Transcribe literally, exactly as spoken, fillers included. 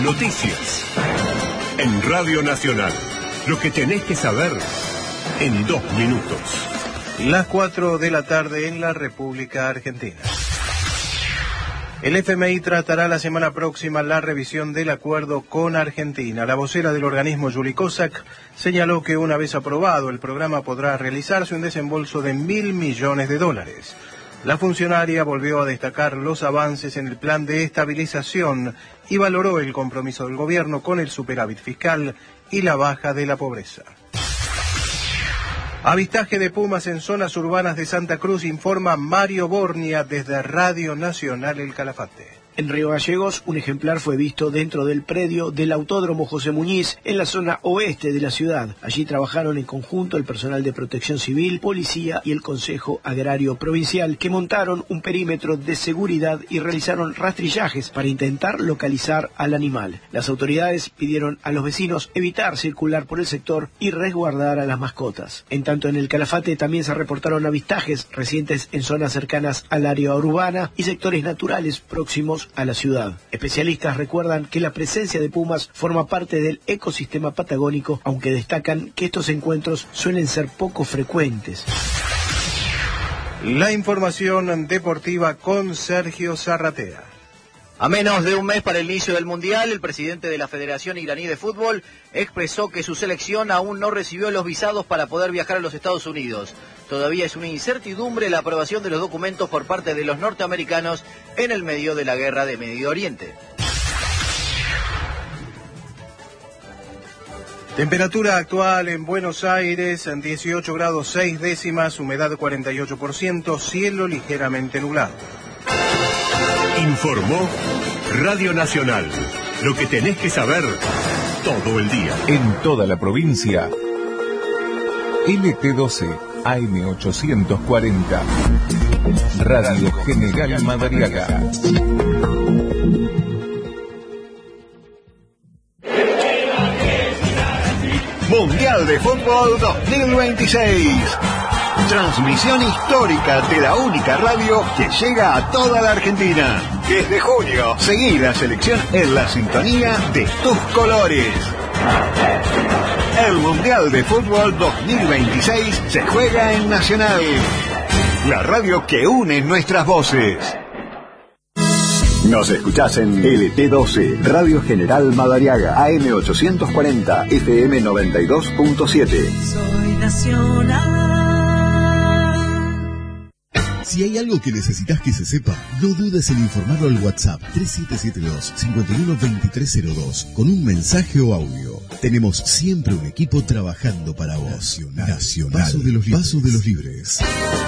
noticias. En Radio Nacional, lo que tenés que saber en dos minutos. Las cuatro de la tarde en la República Argentina. El F M I tratará la semana próxima la revisión del acuerdo con Argentina. La vocera del organismo, Juli Kozak, señaló que una vez aprobado el programa podrá realizarse un desembolso de mil millones de dólares. La funcionaria volvió a destacar los avances en el plan de estabilización y valoró el compromiso del gobierno con el superávit fiscal y la baja de la pobreza. Avistaje de pumas en zonas urbanas de Santa Cruz, informa Mario Bornia desde Radio Nacional El Calafate. En Río Gallegos, un ejemplar fue visto dentro del predio del Autódromo José Muñiz, en la zona oeste de la ciudad. Allí trabajaron en conjunto el personal de Protección Civil, Policía y el Consejo Agrario Provincial, que montaron un perímetro de seguridad y realizaron rastrillajes para intentar localizar al animal. Las autoridades pidieron a los vecinos evitar circular por el sector y resguardar a las mascotas. En tanto, en el Calafate también se reportaron avistajes recientes en zonas cercanas al área urbana y sectores naturales próximos a la ciudad. Especialistas recuerdan que la presencia de pumas forma parte del ecosistema patagónico, aunque destacan que estos encuentros suelen ser poco frecuentes. La información deportiva con Sergio Zarratea. A menos de un mes para el inicio del Mundial, el presidente de la Federación Iraní de Fútbol expresó que su selección aún no recibió los visados para poder viajar a los Estados Unidos. Todavía es una incertidumbre la aprobación de los documentos por parte de los norteamericanos en el medio de la guerra de Medio Oriente. Temperatura actual en Buenos Aires, dieciocho grados seis décimas, humedad cuarenta y ocho por ciento, cielo ligeramente nublado. Informó Radio Nacional. Lo que tenés que saber todo el día. En toda la provincia. L T doce, A M ochocientos cuarenta. Radio General Madariaga. Mundial de Fútbol dos mil veintiséis. Transmisión histórica de la única radio que llega a toda la Argentina. Desde julio, seguí la selección en la sintonía de tus colores. El Mundial de Fútbol dos mil veintiséis se juega en Nacional, la radio que une nuestras voces. Nos escuchás en L T doce, Radio General Madariaga, A M ochocientos cuarenta, F M noventa y dos punto siete. Soy Nacional. Si hay algo que necesitas que se sepa, no dudes en informarlo al WhatsApp tres siete siete dos, cinco uno dos tres cero dos con un mensaje o audio. Tenemos siempre un equipo trabajando para vos. Nacional. Nacional. Paso de los libres. Paso de los libres.